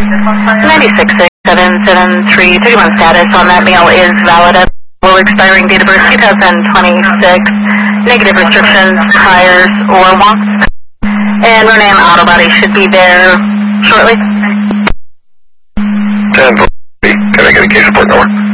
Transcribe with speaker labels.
Speaker 1: 9667773, 31 status on that mail is valid at will expiring date of birth 2026, negative restrictions, tires, or wants. And Ronan Auto Body should be there shortly.
Speaker 2: 10, can I get a case report number?